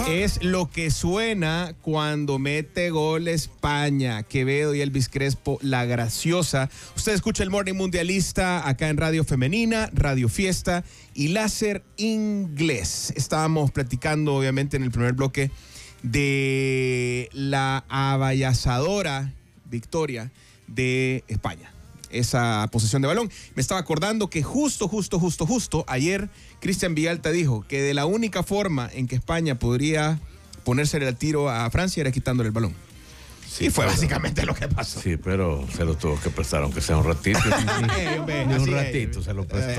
Es lo que suena cuando mete gol España. Quevedo y Elvis Crespo, la graciosa. Usted escucha el Morning Mundialista acá en Radio Femenina, Radio Fiesta y Láser Inglés. Estábamos platicando, obviamente, en el primer bloque de la avallazadora victoria de España. Esa posesión de balón. Me estaba acordando que justo ayer Cristian Villalta dijo que de la única forma en que España podría ponerse el tiro a Francia era quitándole el balón. Sí, y fue básicamente lo que pasó. Sí, pero se lo tuvo que prestar, aunque sea un ratito. Un ratito se lo prestó.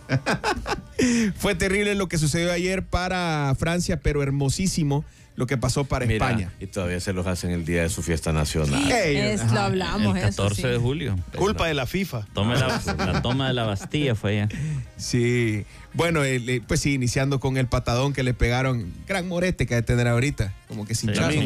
Fue terrible lo que sucedió ayer para Francia, pero hermosísimo lo que pasó para España. Y todavía se los hacen el día de su fiesta nacional. Lo hablamos, el 14 de julio. Culpa de la FIFA. La toma de la Bastilla fue allá. Sí. Bueno, pues sí, iniciando con el patadón que le pegaron. Gran morete que ha de tener ahorita. Como que sin chazo.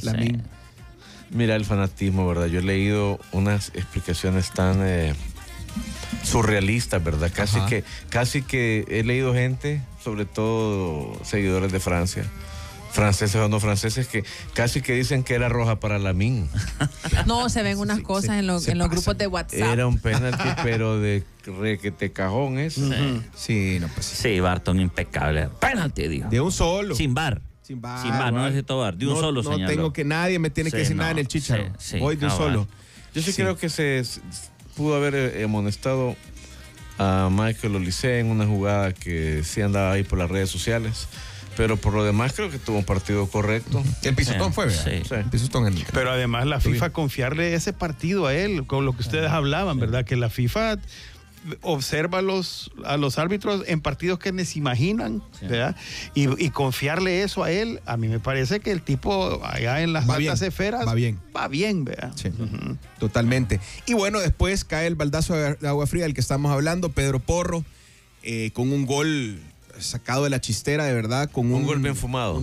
Mira el fanatismo, ¿verdad? Yo he leído unas explicaciones tan surrealistas, ¿verdad? Casi que he leído gente, sobre todo seguidores de Francia, franceses o no franceses, que casi que dicen que era roja para Lamine. No, se ven unas cosas en los grupos de WhatsApp. Era un penalti, pero de requete cajón eso. Sí, no, pues sí. Sí, Barton impecable. Penalti, dijo. De un solo. Sin bar. Sin bar, no necesito bar. De un solo, señaló. No tengo que nadie me tiene que decir nada en el chícharo. Voy de un solo. Yo sí creo que se pudo haber amonestado a Michael Olise en una jugada que sí andaba ahí por las redes sociales. Pero por lo demás creo que tuvo un partido correcto. El pisotón fue, ¿verdad? Sí. El pisotón pero además la FIFA confiarle ese partido a él, con lo que ustedes hablaban, ¿verdad? Que la FIFA observa a los árbitros en partidos que ni se imaginan, ¿verdad? Y confiarle eso a él, a mí me parece que el tipo allá en las altas esferas va bien, ¿verdad? Sí, totalmente. Y bueno, después cae el baldazo de agua fría del que estamos hablando, Pedro Porro, con un gol sacado de la chistera, de verdad, con un gol bien fumado.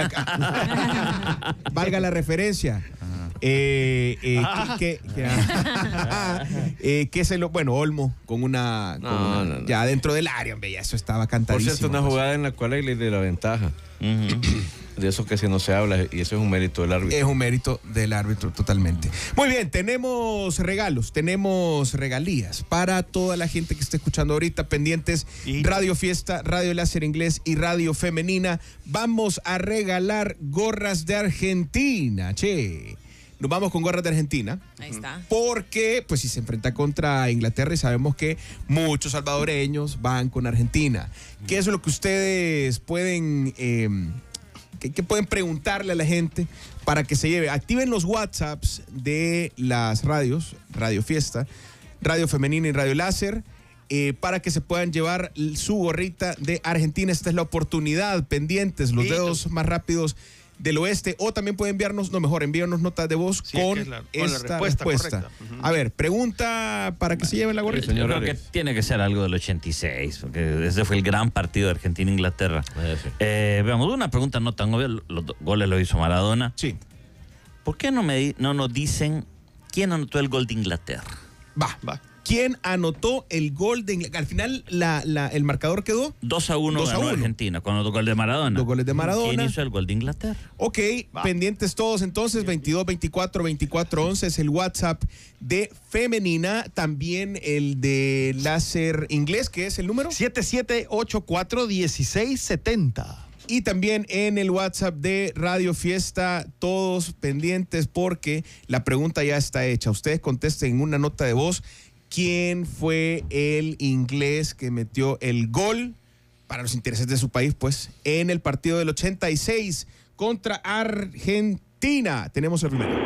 Valga la referencia. Olmo con una ya dentro del área, hombre, ya eso estaba cantadísimo. Por cierto, una jugada en la cual hay ley de la ventaja. De eso que si no se habla, y eso es un mérito del árbitro. Es un mérito del árbitro, totalmente. Muy bien, tenemos regalos, tenemos regalías para toda la gente que esté escuchando ahorita, pendientes, Radio Fiesta, Radio Láser Inglés y Radio Femenina. Vamos a regalar gorras de Argentina, che. Nos vamos con gorras de Argentina. Ahí está. Porque, pues, si se enfrenta contra Inglaterra, y sabemos que muchos salvadoreños van con Argentina. ¿Qué es lo que ustedes pueden, que pueden preguntarle a la gente para que se lleve? Activen los WhatsApps de las radios, Radio Fiesta, Radio Femenina y Radio Láser, para que se puedan llevar su gorrita de Argentina. Esta es la oportunidad, pendientes, los dedos más rápidos del oeste, o también puede enviarnos, envíanos notas de voz con esta respuesta. A ver, pregunta para que se lleven la gorrita. Yo creo que tiene que ser algo del 86, porque ese fue el gran partido de Argentina-Inglaterra. Veamos, una pregunta no tan obvia, los goles los hizo Maradona. Sí. ¿Por qué no nos dicen quién anotó el gol de Inglaterra? Va. ¿Quién anotó el gol de Inglaterra? Al final, el marcador quedó 2-1 ganó Argentina, con otro gol de Maradona. 2 goles de Maradona. ¿Quién hizo el gol de Inglaterra? Ok, pendientes todos entonces, 22-24-24-11 es el WhatsApp de Femenina, también el de Láser Inglés, que es el número 7784-1670. Y también en el WhatsApp de Radio Fiesta, todos pendientes porque la pregunta ya está hecha. Ustedes contesten en una nota de voz quién fue el inglés que metió el gol para los intereses de su país, pues, en el partido del 86 contra Argentina. Tenemos el primero.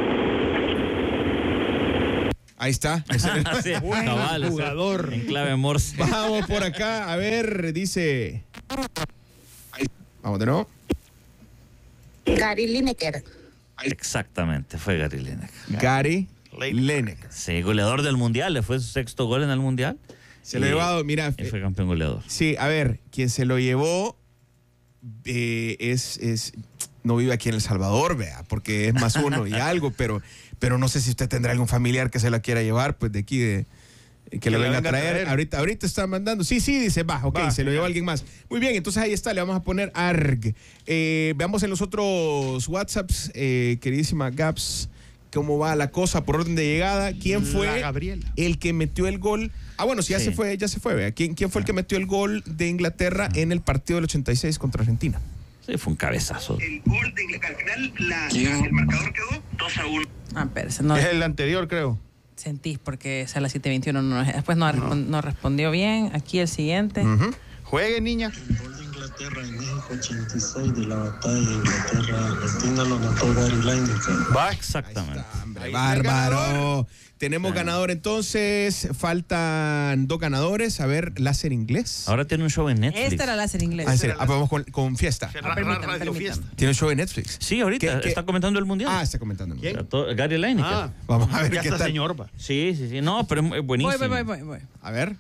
Ahí está. Sí, cabal, jugador. En clave Morse. Vamos por acá. A ver, dice... Vamos de nuevo. Gary Lineker. Exactamente, fue Gary Lineker. Gary Lineker. Sí, goleador del Mundial, le fue su sexto gol en el Mundial. Se lo ha llevado, mira. Y fue campeón goleador. Sí, a ver, quien se lo llevó no vive aquí en El Salvador, vea, porque es +1 y algo, pero no sé si usted tendrá algún familiar que se la quiera llevar, pues de aquí Que lo venga a traer. Ahorita está mandando. Sí, dice, ok, se lo lleva alguien más. Muy bien, entonces ahí está, le vamos a poner ARG. Veamos en los otros WhatsApps, queridísima Gaps, cómo va la cosa por orden de llegada. ¿Quién fue el que metió el gol? Bueno, sí, ya se fue, vea. ¿Quién fue el que metió el gol de Inglaterra en el partido del 86 contra Argentina? Sí, fue un cabezazo. El gol de Inglaterra, al final el marcador quedó 2-1. Pero ese no es el anterior, creo. Sentís, porque es a las 7:21. Después no respondió bien. Aquí el siguiente. Juegue, niña. El gol de Inglaterra en México 86 de la batalla de Inglaterra-Argentina lo anotó Gary Lineker. Va, exactamente. Bárbaro. Tenemos ganador entonces. Faltan 2 ganadores. A ver, láser inglés. Ahora tiene un show en Netflix. Esta era láser inglés. En serio. Vamos con Fiesta. Radio Fiesta. Tiene un show en Netflix. Sí, ahorita está comentando el mundial. Está comentando el mundial. Gary Lineker. Vamos a ver ya qué está, tal. señor, va. Sí. No, pero es buenísimo. Voy. A ver.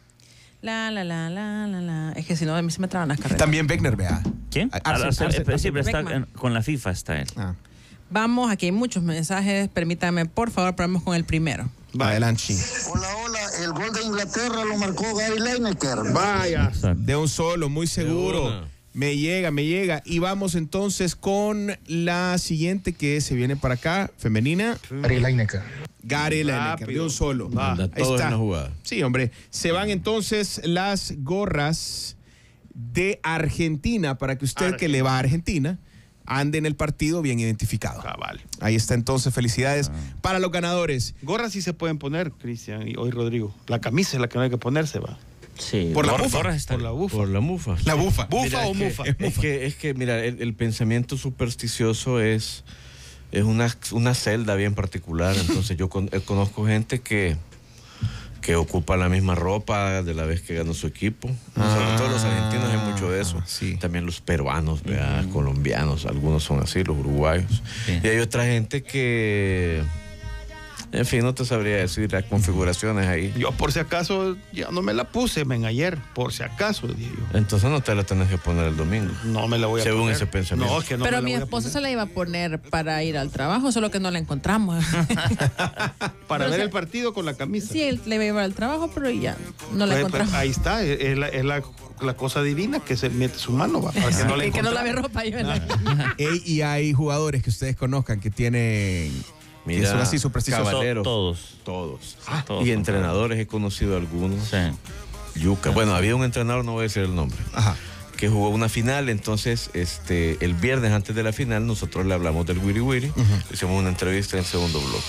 La. Es que si no, a mí se me traban las carreras. También Wegner, vea. ¿Quién? Sí, pero está con la FIFA está él. Vamos, aquí hay muchos mensajes. Permítame, por favor, probemos con el primero. Adelante. Hola, el gol de Inglaterra lo marcó Gary Lineker. Vaya. De un solo, muy seguro. Me llega. Y vamos entonces con la siguiente que se viene para acá, femenina. Gary Lineker. Gary Lineker, de un solo. Anda Ahí todo está. en la jugada. Sí, hombre. Se van entonces las gorras de Argentina para que usted que le va a Argentina ande en el partido bien identificado. Cabal. Ahí está entonces, felicidades para los ganadores. Gorras sí se pueden poner, Cristian y hoy Rodrigo. La camisa es la que no hay que ponerse, va. Sí. Por la bufa. Por la bufa. Por la mufa. La bufa. ¿Bufa Mira, o mufa? Es que mira, el pensamiento supersticioso es una celda bien particular. Entonces yo conozco gente que ocupa la misma ropa de la vez que ganó su equipo. Sobre todo los argentinos hay mucho de eso. Sí. También los peruanos, colombianos, algunos son así, los uruguayos. Sí. Y hay otra gente que... En fin, no te sabría decir las configuraciones ahí. Yo por si acaso ya no me la puse, ayer, por si acaso, dije yo. Entonces no te la tenés que poner el domingo. No me la voy a poner. Según ese pensamiento. No, es que no pero me la mi voy a esposo poner. se la iba a poner para ir al trabajo, solo que no la encontramos. Para ver el partido con la camisa. Sí, él le iba a llevar al trabajo, pero ya no la encontramos. Ahí está, es la cosa divina que se mete su mano, va, para que no lave ropa. Y hay jugadores que ustedes conozcan que tienen... Mira, que son así supersticiosos. Caballeros. Todos. Y entrenadores he conocido algunos. Sí. Yuca. Bueno, había un entrenador, no voy a decir el nombre, que jugó una final. Entonces, el viernes antes de la final, nosotros le hablamos del Wiri Wiri. Hicimos una entrevista en el segundo bloque.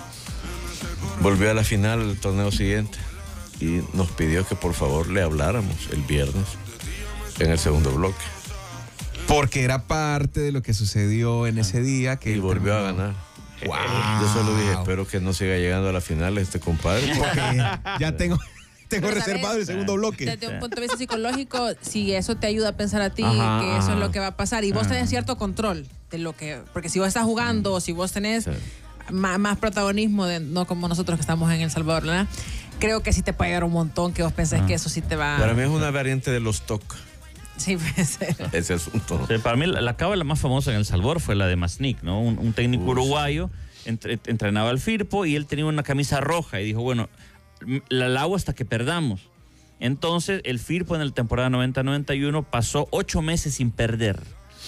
Volvió a la final el torneo siguiente y nos pidió que por favor le habláramos el viernes en el segundo bloque. Porque era parte de lo que sucedido en ese día. Que y volvió a ganar. Wow. Yo solo dije, espero que no siga llegando a la final este compadre. Porque ya tengo reservado el segundo bloque. Desde un punto de vista psicológico, si eso te ayuda a pensar a ti que eso es lo que va a pasar y vos tenés cierto control de lo que... Porque si vos estás jugando o si vos tenés más protagonismo, no como nosotros que estamos en El Salvador, ¿verdad? Creo que sí te puede ayudar un montón que vos pensés que eso sí te va... Para mí es una variante de los TOC. Sí, puede ser. Ese asunto, ¿no? Sí, para mí la cábala más famosa en El Salvador fue la de Masnik, ¿no? Un técnico uruguayo entrenaba al Firpo y él tenía una camisa roja y dijo, bueno, la lavo hasta que perdamos. Entonces el Firpo en la temporada 90-91 pasó 8 meses sin perder.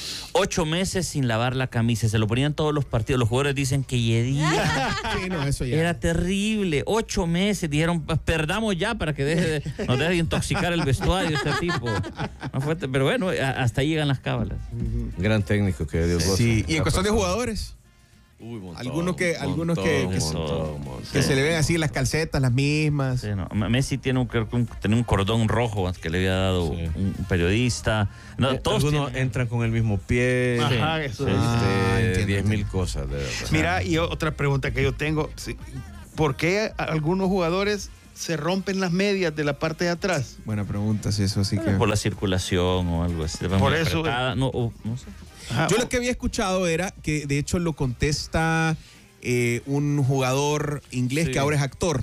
8 meses sin lavar la camisa, se lo ponían todos los partidos. Los jugadores dicen que yedía. Sí, no, eso ya. Era terrible. 8 meses. Dijeron, perdamos ya para que nos deje de intoxicar el vestuario este tipo. No fue, pero bueno, hasta ahí llegan las cábalas. Gran técnico que Dios goza. Sí, y en cuestión de jugadores. Uy, montón, Algunos que montón. se le ven así las calcetas, las mismas. Sí, no. Messi tiene un cordón rojo que le había dado un periodista. No, todos algunos entran con el mismo pie. Ajá, eso es. 10,000 cosas, de verdad. Mira, y otra pregunta que yo tengo. ¿Por qué algunos jugadores se rompen las medias de la parte de atrás? Buena pregunta, sí, eso sí que... Por la circulación o algo así. Por eso... no sé. Yo lo que había escuchado era que de hecho lo contesta un jugador inglés que ahora es actor.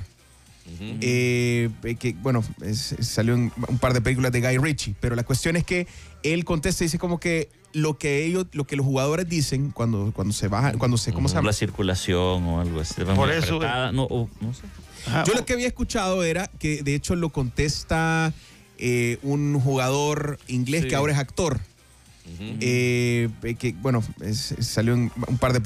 Que bueno, salió en un par de películas de Guy Ritchie, pero la cuestión es que él contesta y dice como que lo que los jugadores dicen cuando se bajan, ¿cómo se llama? La circulación o algo así. Por eso. No sé. Yo lo que había escuchado era que de hecho lo contesta un jugador inglés que ahora es actor. Que bueno, salió en un par de